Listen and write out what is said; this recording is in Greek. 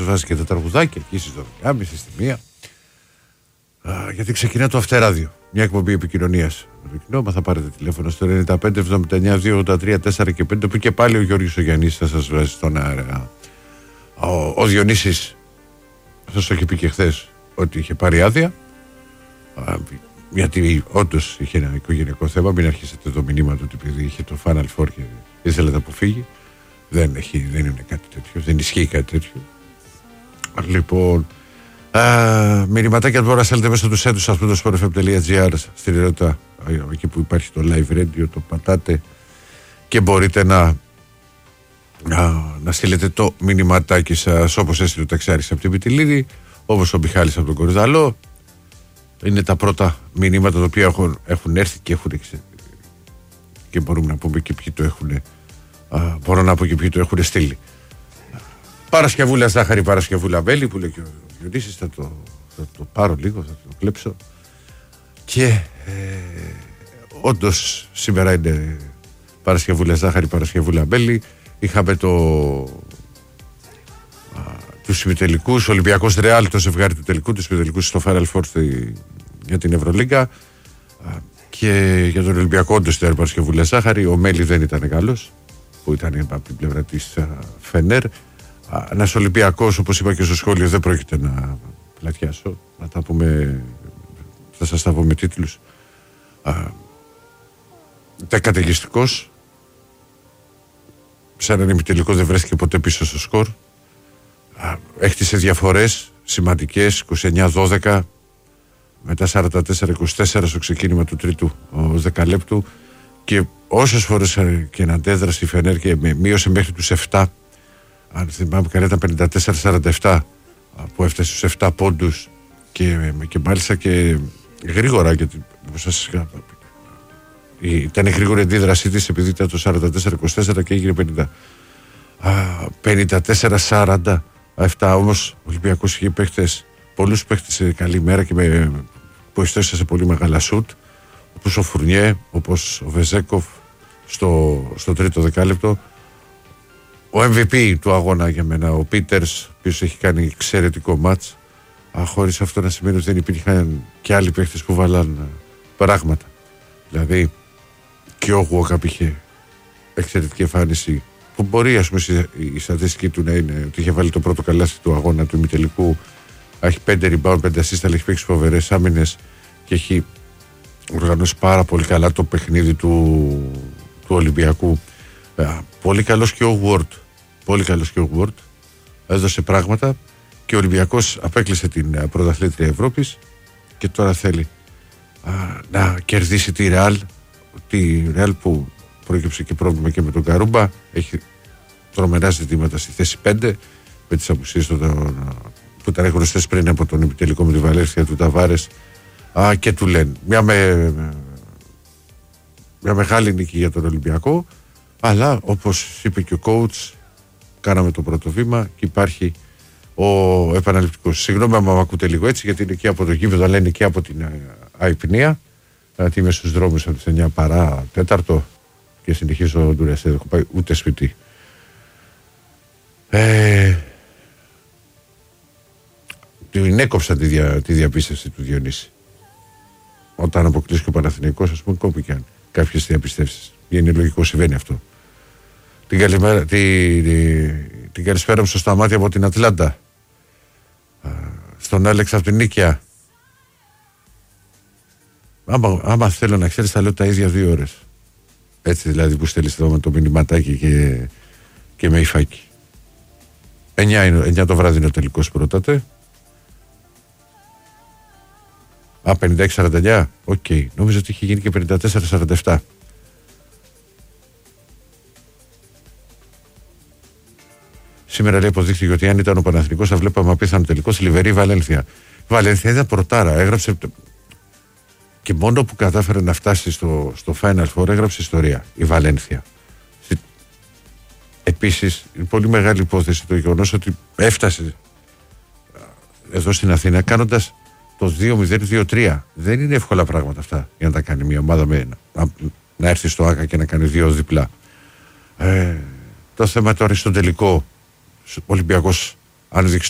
σας βάζει και τα τραγουδάκια εκεί στις 12.30 στη 1. Γιατί ξεκινά το Αυτεράδιο, μια εκπομπή επικοινωνίας με το κοινό. Μα θα πάρετε τηλέφωνο στο 95-79-283-4 και 5, που και πάλι ο Γιώργος ο Γιαννής θα σας βάζει στον αέρα. Ο Διονύσης σας το είχε πει και χθες ότι είχε πάρει άδεια, γιατί όντως είχε ένα οικογενειακό θέμα. Μην αρχίσετε το μηνύμα του ότι επειδή είχε το Final Four και ήθελε να αποφύγει. Δεν είναι κάτι τέτοιο, δεν ισχύει κάτι τέτοιο. Λοιπόν, μηνυματάκια τώρα στέλνετε μέσα του site του sportfm.gr στην ερώτητα, εκεί που υπάρχει το live radio, το πατάτε και μπορείτε να στείλετε το μηνυματάκι σας, όπως έστειλε ο Ταξιάρης από την Μυτιλήνη, όπως ο Μιχάλης από τον Κορυδαλό. Είναι τα πρώτα μηνύματα τα οποία έχουν έρθει και μπορούμε να πούμε και ποιοι το έχουν. Μπορώ να πω και ποιοι το έχουν στείλει. Παρασκευούλα ζάχαρη, Παρασκευούλα μπέλη, που λέει και ο Διονύσης. Θα το πάρω λίγο, θα το κλέψω. Και όντως σήμερα είναι Παρασκευούλα ζάχαρη, Παρασκευούλα μπέλη. Είχαμε τους ημιτελικούς, Ολυμπιακός Ρεάλ, το ζευγάρι του τελικού, τους ημιτελικούς στο Final Four για την Ευρωλίγκα. Και για τον Ολυμπιακό όντως ήταν Παρασκευούλα ζάχαρη. Ο Μέλη δεν ήταν καλός, που ήταν από την πλευρά της Φενέρ. Ένας Ολυμπιακός, όπως είπα και στο σχόλιο, δεν πρόκειται να πλατιάσω. Να τα πούμε, θα σας τα πω με τίτλους. Καταιγιστικός. Σε έναν ημιτελικό δεν βρέθηκε ποτέ πίσω στο σκορ. Έχτισε διαφορές σημαντικές, 29-12, μετά 44-24 στο ξεκίνημα του τρίτου δεκαλέπτου, και όσες φορές και να αντέδρασε η Φενέρ και μείωσε μέχρι τους 7, αν θυμάμαι καλά ήταν 54-47 που έφτασε στους 7 πόντους, και μάλιστα και γρήγορα, γιατί ήταν γρήγορη αντίδρασή της, επειδή ήταν το 44-24 και έγινε 54-47. Όμως ο Ολυμπιακός είχε πολλούς παίχτες σε καλή μέρα και που εστέσσε πολύ μεγάλα σουτ, όπως ο Φουρνιέ, όπως ο Βεζέκοφ στο τρίτο δεκάλεπτο. Ο MVP του αγώνα για μένα, ο Πίτερς, ο οποίος έχει κάνει εξαιρετικό μάτς, χωρίς αυτό να σημαίνει ότι δεν υπήρχαν και άλλοι παίχτες που βάλαν πράγματα. Δηλαδή και ο Γουόκαπ είχε εξαιρετική εμφάνιση, που μπορεί, ας πούμε, η στατιστική του να είναι ότι είχε βάλει το πρώτο καλάθι του αγώνα του ημιτελικού. Έχει 5 rebound, 5 assist, αλλά έχει παίξει φοβερές άμυνες και έχει οργανώσει πάρα πολύ καλά το παιχνίδι του Ολυμπιακού. Πολύ καλός και ο Ward. Πολύ καλός και ο Ward. Έδωσε πράγματα και ο Ολυμπιακός απέκλεισε την πρωταθλήτρια Ευρώπης και τώρα θέλει να κερδίσει τη Real. Τη Real που προέκυψε και πρόβλημα και με τον Καρούμπα. Έχει τρομερά ζητήματα στη θέση 5 με τις απουσίες που ήταν γνωστές πριν από τον επιτελικό με τη Βαλένθια, του Ταβάρες και του Λεν. Μια μεγάλη νίκη για τον Ολυμπιακό, αλλά όπως είπε και ο coach, κάναμε το πρώτο βήμα και υπάρχει ο επαναληπτικός. Συγγνώμη αν με ακούτε λίγο έτσι, γιατί είναι και από το γήπεδο, αλλά είναι και από την αϊπνία. Γιατί είμαι στους δρόμους από τις 9 παρά 4 και συνεχίζω ντουρές, δεν έχω πάει ούτε σπίτι. Την έκοψα τη διαπίστευση του Διονύση. Όταν αποκλείσει και ο Παναθηναϊκός, ας πούμε, κόπηκαν κάποιες διαπιστεύσεις. Είναι λογικό, συμβαίνει αυτό. Την καλησπέρα μου στο Σταμάτη από την Ατλάντα. Στον Άλεξ από την Νίκαια. Άμα θέλω να ξέρεις, θα λέω τα ίδια 2 ώρες. Έτσι δηλαδή που στέλνεις εδώ με το μηνυματάκι και με υφάκι. 9 το βράδυ είναι ο τελικός, πρώτατε. 56-49. Οκ. Νόμιζα ότι είχε γίνει και 54-47. Σήμερα λέει αποδείχθηκε ότι αν ήταν ο Παναθηναϊκός θα βλέπαμε απίθανο τελικό Λιβερή Βαλένθια. Βαλένθια ήταν πρωτάρα. Έγραψε. Και μόνο που κατάφερε να φτάσει στο Final Four έγραψε ιστορία η Βαλένθια. Επίσης, είναι πολύ μεγάλη υπόθεση το γεγονός ότι έφτασε εδώ στην Αθήνα κάνοντας το 2-0-2-3. Δεν είναι εύκολα πράγματα αυτά για να τα κάνει μια ομάδα να έρθει στο ΆΚΑ και να κάνει 2 διπλά. Το θέμα τώρα στον τελικό, ο Ολυμπιακός, αν δείξει